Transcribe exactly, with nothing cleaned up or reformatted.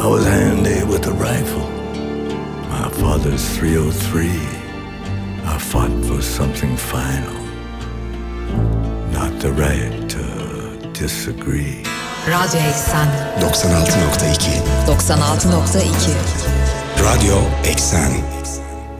I was handy with a rifle. My father's three oh three. I fought for something final. Not the right to disagree. Radyo Eksen doksan altı nokta iki doksan altı nokta iki Radyo Eksen